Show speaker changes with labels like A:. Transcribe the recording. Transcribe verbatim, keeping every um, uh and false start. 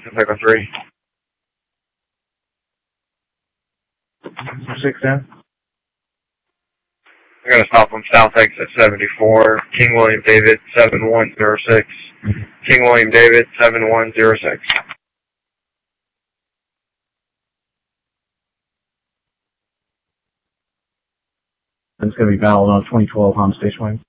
A: Echo three.
B: six ten.
A: I'm going to stop on South Exit seventy-four, King William David seven one zero six. King William David seven one zero six.
B: It's going to be valid on twenty twelve Honda Station Wagon.